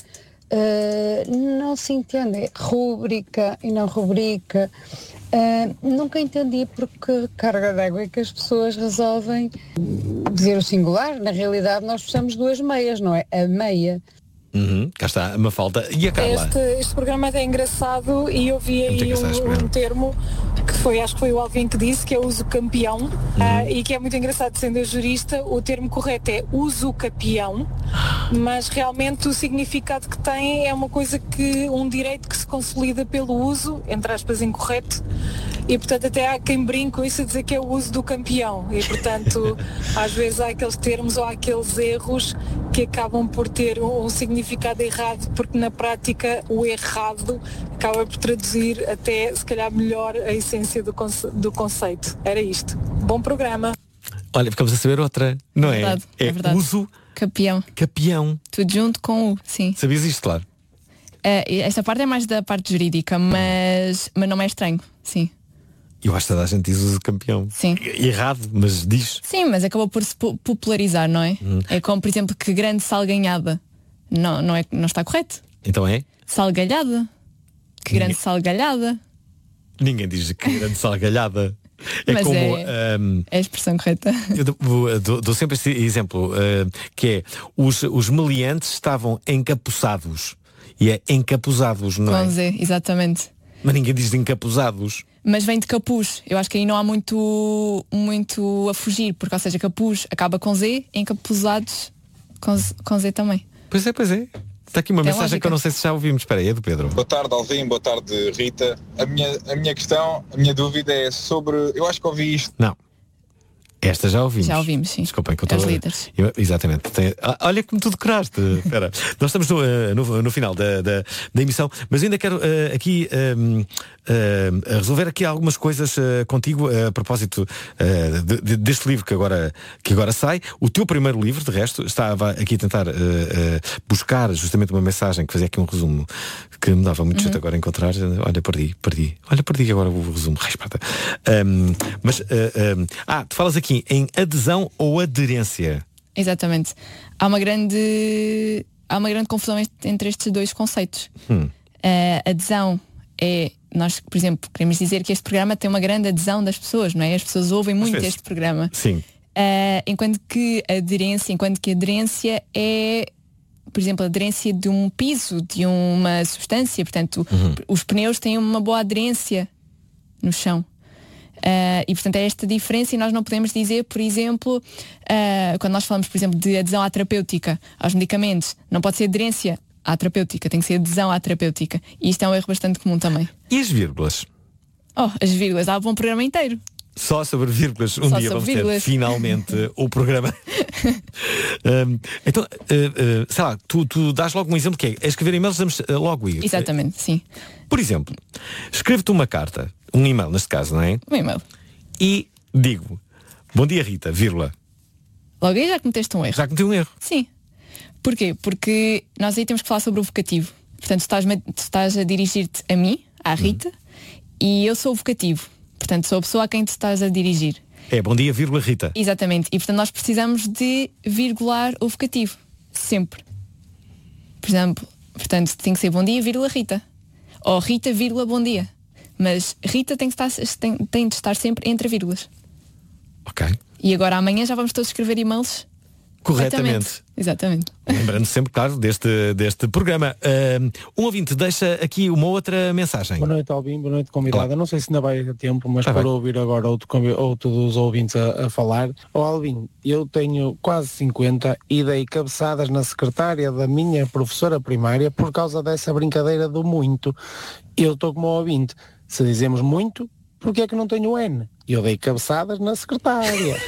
eh, não se entende, é rúbrica e não rubrica. Ah, nunca entendi porque carga d'água é que as pessoas resolvem dizer o singular. Na realidade nós precisamos de duas meias, não é? A meia. Uhum, cá está a Mafalda e a Carla. Este, este programa é engraçado e eu vi Muito aí engraçado este um, programa. um termo que foi, acho que foi o Alvin que disse, que é uso campeão, ah, e que é muito engraçado. Sendo eu jurista, o termo correto é uso capião, mas realmente o significado que tem é uma coisa que, um direito que se consolida pelo uso, entre aspas, incorreto, e portanto até há quem brinque com isso a dizer que é o uso do campeão, e portanto às vezes há aqueles termos ou há aqueles erros que acabam por ter um, um significado errado, porque na prática o errado acaba por traduzir até se calhar melhor a essência do, conce- do conceito. Era isto. Bom programa. Olha, ficamos a saber outra, não é? Verdade, é é verdade. uso Capião. capião. Tudo junto com o, sim. Sabias isto, claro? Ah, esta parte é mais da parte jurídica, mas, mas não é estranho, sim. Eu acho que toda a gente diz uso campeão. Sim. Errado, mas diz. Sim, mas acabou por se po- popularizar, não é? Hum. É como, por exemplo, que grande salganhada. Não, não, é, não está correto. Então é? Salgalhada. Que grande salgalhada. Ninguém diz que grande salgalhada. É Mas como. é- ahm, É a expressão correta. eu dou, vou- dou- dou sempre este exemplo, ah, que é os, os meliantes estavam encapuçados. E é encapuzados, não Com é? Z, exatamente. Mas ninguém diz encapuzados. Mas vem de capuz. Eu acho que aí não há muito, muito a fugir, porque, ou seja, capuz acaba com Z, encapuzados com Z, com Z também. Pois é, pois é. Está aqui uma Tem mensagem lógica. que eu não sei se já ouvimos. Espera aí, é do Pedro. Boa tarde, Alvin, boa tarde, Rita. A minha, a minha questão, a minha dúvida é sobre, eu acho que ouvi isto. Não. Esta já ouvimos. Já ouvimos, sim. Desculpem que eu Das estou... líderes. Eu- exatamente. Tem- ah, olha como tu decoraste. Espera. Nós estamos no, eh, no, no final da, da, da emissão, mas ainda quero eh, aqui ehm, ehm, resolver aqui algumas coisas eh, contigo eh, a propósito eh, de- de- deste livro que agora, que agora sai. O teu primeiro livro, de resto, estava aqui a tentar eh, eh, buscar justamente uma mensagem que fazia aqui um resumo que me dava muito Uhum. jeito agora encontrar. Olha, perdi, perdi. Olha, perdi agora o resumo. Ai, esparta. Ehm, mas, eh, ehm, ah, tu falas aqui em adesão ou aderência. Exatamente. Há uma grande, há uma grande confusão est- entre estes dois conceitos. Hum. A adesão é, nós, por exemplo, queremos dizer que este programa tem uma grande adesão das pessoas, não é? As pessoas ouvem muito vezes. este programa. Sim. Ah, enquanto que aderência, enquanto que aderência é, por exemplo, a aderência de um piso, de uma substância. Portanto, Uhum. os pneus têm uma boa aderência no chão. Ah, e portanto é esta diferença, e nós não podemos dizer, por exemplo, ah, quando nós falamos, por exemplo, de adesão à terapêutica, aos medicamentos, não pode ser aderência à terapêutica, tem que ser adesão à terapêutica. E isto é um erro bastante comum também. E as vírgulas? Oh, as vírgulas, há um programa inteiro. Só sobre vírgulas. Um Só dia sobre vamos vírgulas. ter finalmente o programa. Hum, então, uh, uh, sei lá, tu, tu dás logo um exemplo que é, é escrever e-mails, vamos uh, logo ir. Exatamente, sim. Por exemplo, escrevo-te uma carta, um e-mail neste caso, não é? Um e-mail. E digo, bom dia Rita, vírgula. Logo aí já cometeste um erro. Já cometi um erro. Sim. Porquê? Porque nós aí temos que falar sobre o vocativo. Portanto, tu estás, tu estás a dirigir-te a mim, à Rita, e eu sou o vocativo. Portanto, sou a pessoa a quem tu estás a dirigir. É bom dia, vírgula Rita. Exatamente. E portanto nós precisamos de virgular o vocativo. Sempre. Por exemplo, portanto, tem que ser bom dia, vírgula Rita. Ou Rita, vírgula bom dia. Mas Rita tem, que estar, tem, tem de estar sempre entre vírgulas. Ok. E agora amanhã já vamos todos escrever e-mails Corretamente. Exatamente. Lembrando sempre, claro, deste, deste programa. Um ouvinte deixa aqui uma outra mensagem. Boa noite, Albin, boa noite, convidada. Olá. Não sei se ainda vai a tempo, mas Tá para bem. ouvir agora outro, convi- outro dos ouvintes a, a falar. Ó Albin, eu tenho quase cinquenta e dei cabeçadas na secretária da minha professora primária por causa dessa brincadeira do muito. Eu estou como ouvinte. Se dizemos muito, porque é que não tenho N? Eu dei cabeçadas na secretária.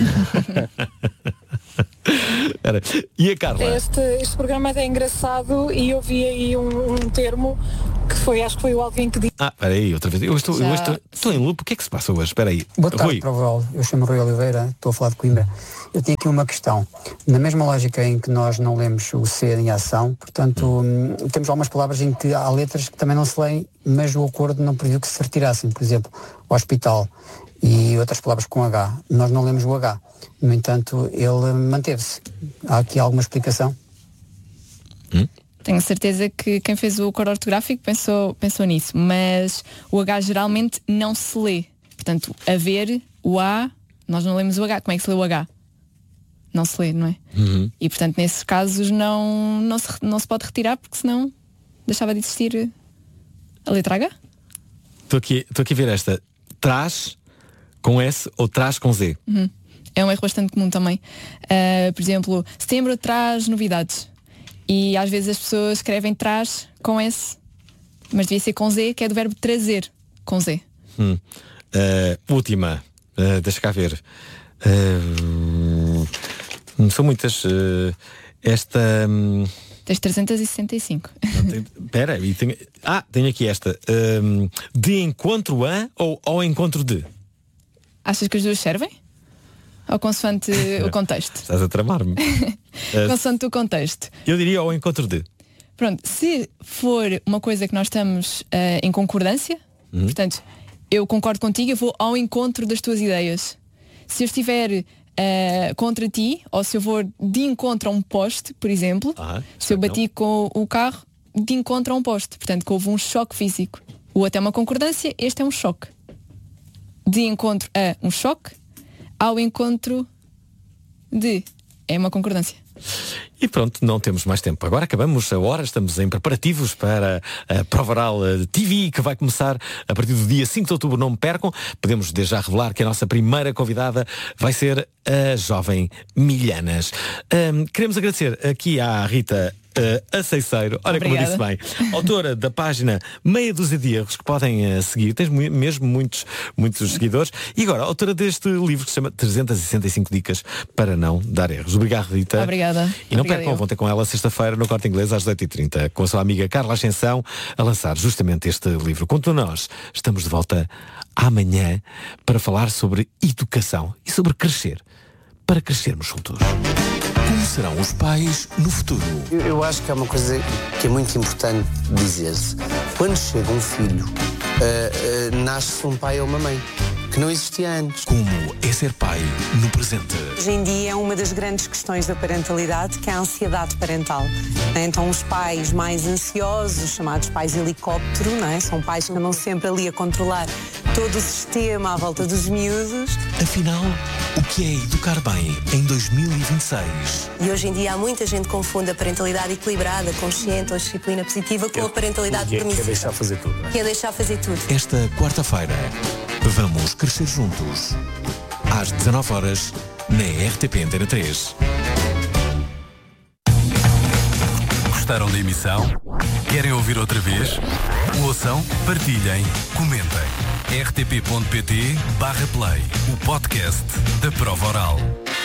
Era. E a Carla? Este, este programa é engraçado e eu vi aí um, um termo que foi, acho que foi o Alvin que disse. Ah, espera aí, outra vez. Eu estou, eu Já- estou, estou em loop. O que é que se passa hoje? Espera aí. Boa tarde, Rui. Proval. Eu chamo Rui Oliveira, estou a falar de Coimbra. Eu tenho aqui uma questão. Na mesma lógica em que nós não lemos o C em ação, portanto, hum, temos algumas palavras em que há letras que também não se leem, mas o acordo não previu que se retirassem. Por exemplo, hospital e outras palavras com H. Nós não lemos o H. No entanto, ele manteve-se. Há aqui alguma explicação? Tenho certeza que quem fez o coro ortográfico pensou, pensou nisso, mas o H geralmente não se lê. Portanto, haver, o A, nós não lemos o H. Como é que se lê o H? Não se lê, não é? Uhum. E portanto, nesses casos não, não, se, não se pode retirar, porque senão deixava de existir a letra H. Estou aqui, estou aqui a ver esta. Traz com S ou traz com Z? Uhum. É um erro bastante comum também. Uh, por exemplo, setembro traz novidades. E às vezes as pessoas escrevem traz com S, mas devia ser com Z, que é do verbo trazer, com Z. Hum. Uh, última. Uh, deixa cá ver. Uh, são muitas. Uh, esta. Um, Tens trezentos e sessenta e cinco. Espera, e tenho, ah, tenho aqui esta. Um, de encontro a ou ao encontro de? Achas que as duas servem? Ou consoante o contexto? Estás a tramar-me. Uh, Consoante o contexto. eu diria ao encontro de. Pronto, se for uma coisa que nós estamos uh, em concordância, Uhum. portanto, eu concordo contigo, eu vou ao encontro das tuas ideias. Se eu estiver uh, contra ti, ou se eu vou de encontro a um poste, por exemplo, Ah, se eu bati com o carro de encontro a um poste, portanto, que houve um choque físico. O outro é uma concordância, este é um choque. De encontro a um choque, ao encontro de é uma concordância. E pronto, não temos mais tempo. Agora acabamos a hora, estamos em preparativos para a prova oral de T V que vai começar a partir do dia cinco de outubro, não me percam. Podemos desde já revelar que a nossa primeira convidada vai ser a jovem Milhanas. Hum, queremos agradecer aqui à Rita uh, Aceiceiro. Olha Obrigada. como eu disse bem. Autora da página Meia Dúzia de Erros, que podem uh, seguir. Tens mu- mesmo muitos, muitos seguidores. E agora, autora deste livro que se chama trezentas e sessenta e cinco Dicas para não dar erros. Obrigado, Rita. Obrigada. E não Obrigada percam, eu. vão ter com ela sexta-feira no Corte Inglês às dezoito e trinta, com a sua amiga Carla Ascensão, a lançar justamente este livro. Quanto a nós, estamos de volta amanhã para falar sobre educação e sobre crescer, para crescermos juntos. Como serão os pais no futuro? Eu, eu acho que é uma coisa que é muito importante dizer-se. Quando chega um filho, uh, uh, nasce um pai ou uma mãe, que não existia antes. Como é ser pai no presente? Hoje em dia é uma das grandes questões da parentalidade, que é a ansiedade parental. Então os pais mais ansiosos, chamados pais helicóptero, não é? São pais que andam sempre ali a controlar todo o sistema à volta dos miúdos. Afinal, o que é educar bem em dois mil e vinte e seis? E hoje em dia há muita gente que confunde a parentalidade equilibrada, consciente ou disciplina positiva com a parentalidade permissiva. Que é deixar fazer tudo, não é? Que é deixar fazer tudo. Esta quarta-feira, vamos crescer juntos. Às dezanove horas, na R T P Antena três. Gostaram da emissão? Querem ouvir outra vez? Ouçam, partilhem, comentem. r t p ponto p t barra play, o podcast da Prova Oral.